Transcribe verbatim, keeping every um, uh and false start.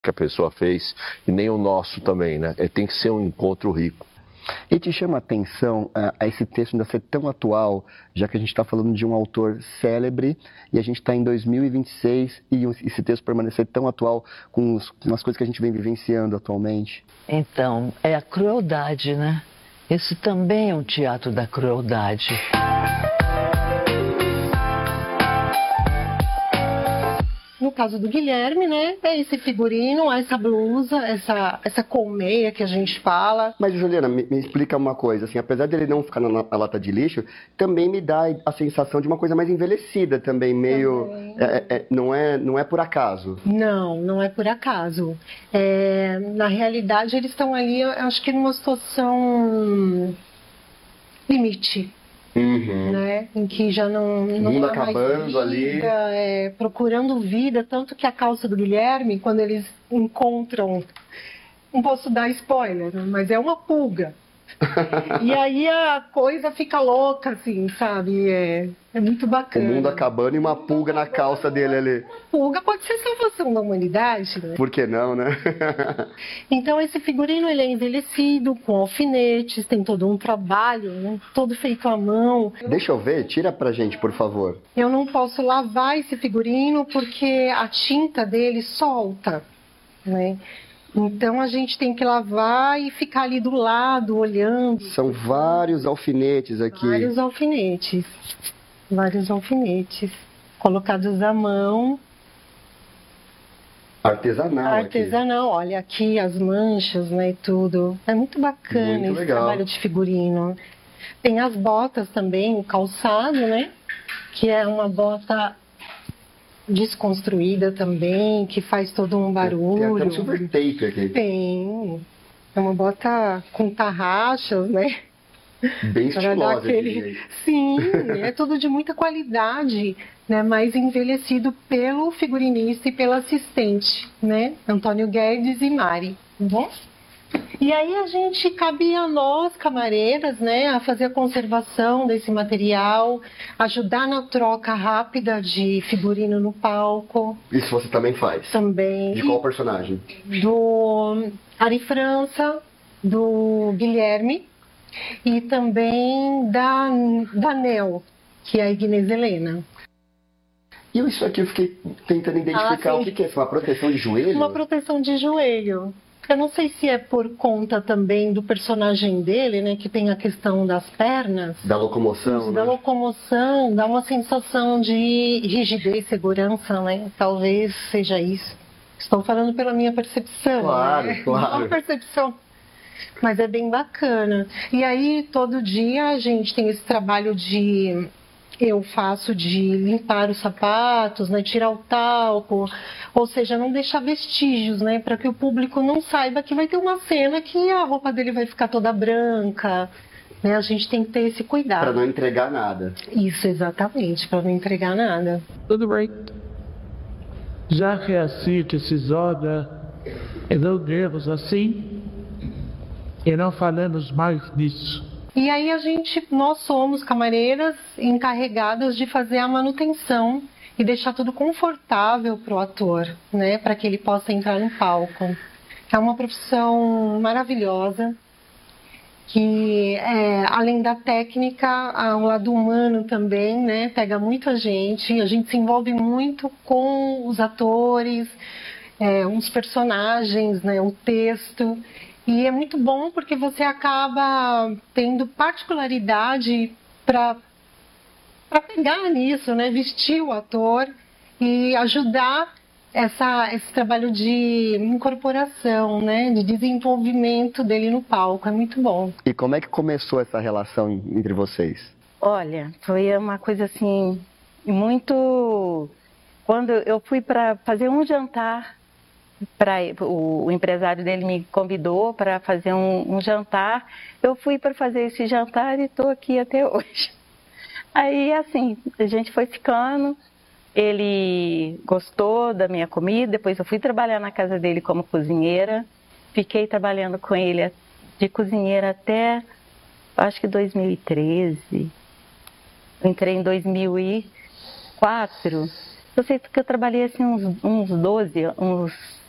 que a pessoa fez e nem o nosso também, né? É, tem que ser um encontro rico. E te chama a atenção a, a esse texto ainda ser tão atual, já que a gente está falando de um autor célebre e a gente está em dois mil e vinte e seis e esse texto permanecer tão atual com, os, com as coisas que a gente vem vivenciando atualmente? Então, é a crueldade, né? Esse também é um teatro da crueldade. No caso do Guilherme, né, é esse figurino, essa blusa, essa, essa colmeia que a gente fala. Mas, Juliana, me, me explica uma coisa, assim, apesar dele não ficar na, na lata de lixo, também me dá a sensação de uma coisa mais envelhecida também, meio... Também. É, é, não, é, não é por acaso. Não, não é por acaso. É, na realidade, eles estão ali, eu acho que numa situação limite. Uhum. Né? Em que já não, não mundo há mais acabando vida, ali, é, procurando vida, tanto que a calça do Guilherme, quando eles encontram, não posso dar spoiler, mas é uma pulga. E aí a coisa fica louca, assim, sabe? É, é muito bacana. O mundo acabando e uma pulga na calça dele ali. Pulga pode ser salvação da humanidade, né? Por que não, né? Então esse figurino ele é envelhecido, com alfinetes, tem todo um trabalho, né? Todo feito à mão. Deixa eu ver, tira pra gente, por favor. Eu não posso lavar esse figurino porque a tinta dele solta, né? Então a gente tem que lavar e ficar ali do lado, olhando. São vários alfinetes aqui. Vários alfinetes. Vários alfinetes. Colocados à mão. Artesanal. Artesanal, aqui. Olha aqui as manchas, né, e tudo. É muito bacana muito esse legal. trabalho de figurino. Tem as botas também, o calçado, né? Que é uma bota desconstruída também, que faz todo um barulho. Tem até um silver tape aqui. Tem. É uma bota com tarraxas, né? Bem estilosa. Aquele... Sim, é tudo de muita qualidade, né? Mas envelhecido pelo figurinista e pelo assistente, né? Antônio Guedes e Mari. Bom? E aí a gente, cabia a nós, camareiras, né, a fazer a conservação desse material, ajudar na troca rápida de figurino no palco. Isso você também faz? Também. De qual personagem? Do Ari França, do Guilherme e também da, da Nel, que é a Ignez Helena. E isso aqui eu fiquei tentando identificar ah, o que, que é, uma proteção de joelho? Uma proteção de joelho. Eu não sei se é por conta também do personagem dele, né, que tem a questão das pernas. Da locomoção, Da né? locomoção, dá uma sensação de rigidez, segurança, né? Talvez seja isso. Estou falando pela minha percepção, claro, né? Claro, Não percepção. Mas é bem bacana. E aí, todo dia a gente tem esse trabalho de... Eu faço de limpar os sapatos, né, tirar o talco, ou seja, não deixar vestígios, né, para que o público não saiba que vai ter uma cena que a roupa dele vai ficar toda branca, né, a gente tem que ter esse cuidado. Para não entregar nada. Isso, exatamente, para não entregar nada. Tudo bem. Já que assiste esses obras, resolvemos assim e não falamos mais nisso. E aí a gente, nós somos camareiras encarregadas de fazer a manutenção e deixar tudo confortável para o ator, né, para que ele possa entrar no palco. É uma profissão maravilhosa, que é, além da técnica, há um lado humano também, né, pega muita gente, a gente se envolve muito com os atores, é, os personagens, né, o texto. E é muito bom porque você acaba tendo particularidade para pegar nisso, né? Vestir o ator e ajudar essa, esse trabalho de incorporação, né? De desenvolvimento dele no palco. É muito bom. E como é que começou essa relação entre vocês? Olha, foi uma coisa assim, muito... Quando eu fui para fazer um jantar... Pra, o, o empresário dele me convidou para fazer um, um jantar. Eu fui para fazer esse jantar e estou aqui até hoje. Aí, assim, a gente foi ficando, ele gostou da minha comida, depois eu fui trabalhar na casa dele como cozinheira. Fiquei trabalhando com ele de cozinheira até, acho que dois mil e treze. Eu entrei em dois mil e quatro. Eu sei que eu trabalhei assim uns, uns doze, uns